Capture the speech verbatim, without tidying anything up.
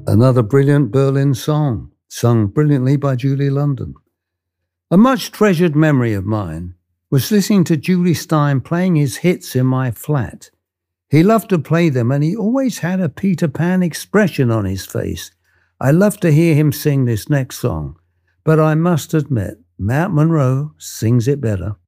Another brilliant Berlin song, sung brilliantly by Julie London. A much treasured memory of mine was listening to Julie Stein playing his hits in my flat. He loved to play them and he always had a Peter Pan expression on his face. I love to hear him sing this next song, but I must admit, Matt Monro sings it better.